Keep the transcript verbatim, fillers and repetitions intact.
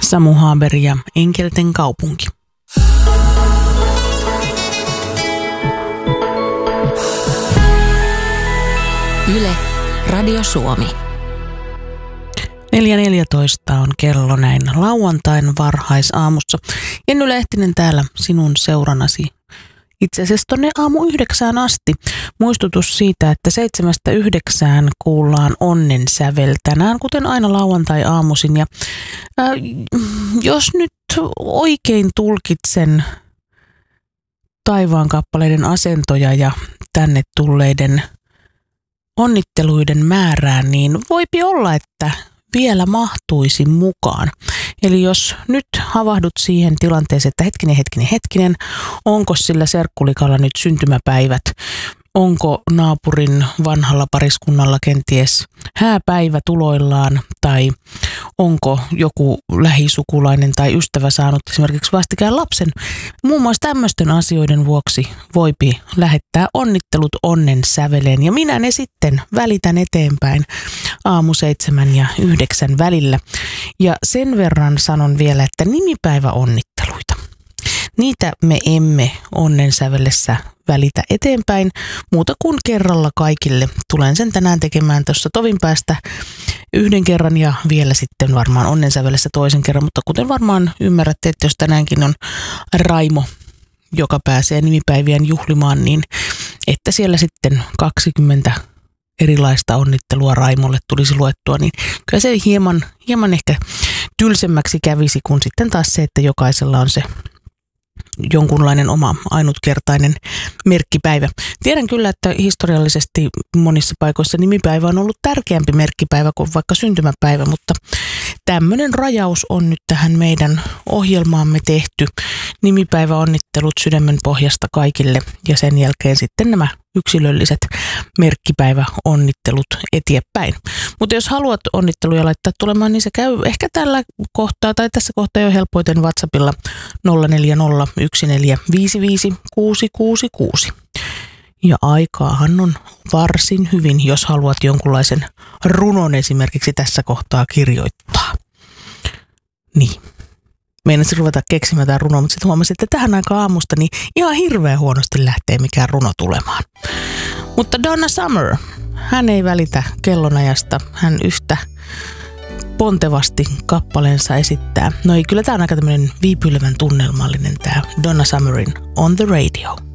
Samu Haber ja Enkelten kaupunki. Yle, Radio Suomi. neljä neljätoista on kello näin lauantain varhaisaamussa. Jenny Lehtinen täällä sinun seuranasi. Itse asiassa tonne aamu yhdeksään asti. Muistutus siitä, että seitsemästä yhdeksään kuullaan onnen sävel tänään, kuten aina lauantai-aamuisin. Ja ää, jos nyt oikein tulkitsen taivaan kappaleiden asentoja ja tänne tulleiden onnitteluiden määrään, niin voipi olla, että vielä mahtuisi mukaan. Eli jos nyt havahdut siihen tilanteeseen, että hetkinen, hetkinen, hetkinen, onko sillä serkkulikalla nyt syntymäpäivät, onko naapurin vanhalla pariskunnalla kenties hääpäivä tuloillaan tai onko joku lähisukulainen tai ystävä saanut esimerkiksi vastikään lapsen. Muun muassa tämmöisten asioiden vuoksi voipi lähettää onnittelut onnen säveleen ja minä ne sitten välitän eteenpäin aamu seitsemän ja yhdeksän välillä. Ja sen verran sanon vielä, että nimipäiväonnitteluita. Niitä me emme onnensävellessä välitä eteenpäin muuta kuin kerralla kaikille. Tulen sen tänään tekemään tuossa tovin päästä yhden kerran ja vielä sitten varmaan onnensävellessä toisen kerran. Mutta kuten varmaan ymmärrätte, että jos tänäänkin on Raimo, joka pääsee nimipäivien juhlimaan, niin että siellä sitten kaksikymmentä erilaista onnittelua Raimolle tulisi luettua, niin kyllä se hieman, hieman ehkä tylsemmäksi kävisi kuin sitten taas se, että jokaisella on se jonkunlainen oma ainutkertainen merkkipäivä. Tiedän kyllä, että historiallisesti monissa paikoissa nimipäivä on ollut tärkeämpi merkkipäivä kuin vaikka syntymäpäivä, mutta tämmöinen rajaus on nyt tähän meidän ohjelmaamme tehty. Nimipäiväonnittelut sydämen pohjasta kaikille ja sen jälkeen sitten nämä yksilölliset merkkipäiväonnittelut eteenpäin. Mutta jos haluat onnitteluja laittaa tulemaan, niin se käy ehkä tällä kohtaa tai tässä kohtaa jo helpoiten WhatsAppilla nolla neljä nolla yksi neljä viisi viisi kuusi kuusi kuusi. Ja aikaahan on varsin hyvin, jos haluat jonkunlaisen runon esimerkiksi tässä kohtaa kirjoittaa. Niin. Meinasin ruveta keksimään tämän runoa, mutta sitten huomasin, että tähän aikaan aamusta niin ihan hirveän huonosti lähtee mikään runo tulemaan. Mutta Donna Summer, hän ei välitä kellonajasta, hän yhtä pontevasti kappaleensa esittää. No ei, kyllä tämä on aika tämmöinen viipylevän tunnelmallinen tämä Donna Summerin On the Radio.